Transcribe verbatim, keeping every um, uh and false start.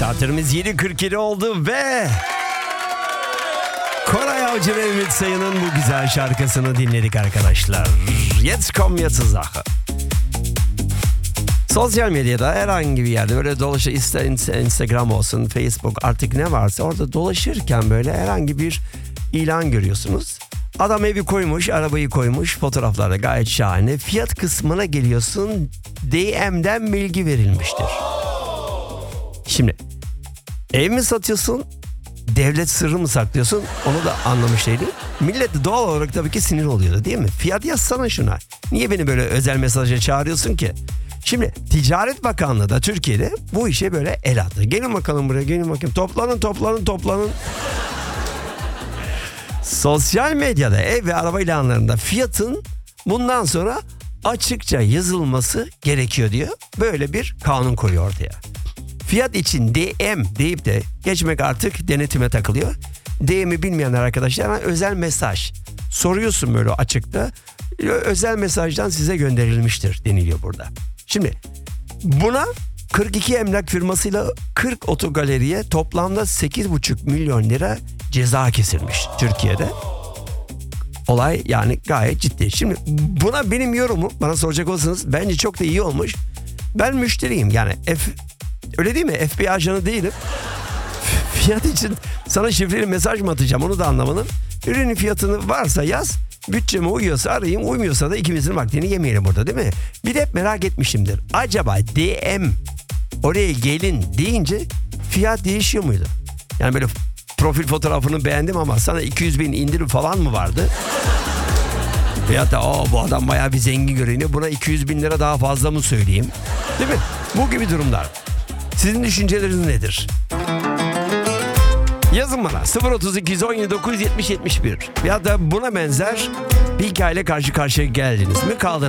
Saatlerimiz yedi kırk yedi oldu ve Koray Avcı ve Ümit Sayın'ın bu güzel şarkısını dinledik arkadaşlar. Jetzt kommen wir zur Sache. Sosyal medyada herhangi bir yerde böyle dolaşır, ister Instagram olsun, Facebook, artık ne varsa orada dolaşırken böyle herhangi bir ilan görüyorsunuz. Adam evi koymuş, arabayı koymuş, fotoğraflarda gayet şahane. Fiyat kısmına geliyorsun, D M'den bilgi verilmiştir. Şimdi ev mi satıyorsun, devlet sırrı mı saklıyorsun, onu da anlamış değilim. Millet de doğal olarak tabii ki sinir oluyordu, değil mi? Fiyat yazsana şuna. Niye beni böyle özel mesaja çağırıyorsun ki? Şimdi Ticaret Bakanlığı da Türkiye'de bu işe böyle el attı. Gelin bakalım buraya, gelin bakayım. Toplanın, toplanın, toplanın. Sosyal medyada ev ve araba ilanlarında fiyatın bundan sonra açıkça yazılması gerekiyor diyor. Böyle bir kanun koyuyor ortaya. Fiyat için D M deyip de geçmek artık denetime takılıyor. D M'i bilmeyenler arkadaşlar hemen özel mesaj soruyorsun böyle açıkta. Özel mesajdan size gönderilmiştir deniliyor burada. Şimdi buna kırk iki emlak firmasıyla kırk otogaleriye toplamda sekiz buçuk milyon lira ceza kesilmiş Türkiye'de. Olay yani gayet ciddi. Şimdi buna benim yorumum, bana soracak olsanız, bence çok da iyi olmuş. Ben müşteriyim yani F, öyle değil mi? F B I ajanı değilim. Fiyat için sana şifreli mesaj mı atacağım, onu da anlamadım. Ürünün fiyatını varsa yaz. Bütçeme uyuyorsa arayayım, uymuyorsa da ikimizin vaktini yemeyelim burada, değil mi? Bir de hep merak etmişimdir. Acaba D M oraya gelin deyince fiyat değişiyor muydu? Yani böyle profil fotoğrafını beğendim ama sana iki yüz bin indirim falan mı vardı? Veyahut da o bu adam bayağı bir zengin görünüyor, buna iki yüz bin lira daha fazla mı söyleyeyim? Değil mi? Bu gibi durumlar. Sizin düşünceleriniz nedir? Yazın bana sıfır otuz iki on yedi dokuz yetmiş yetmiş bir ya da buna benzer bir hikayeyle karşı karşıya geldiniz mi? Kaldığınız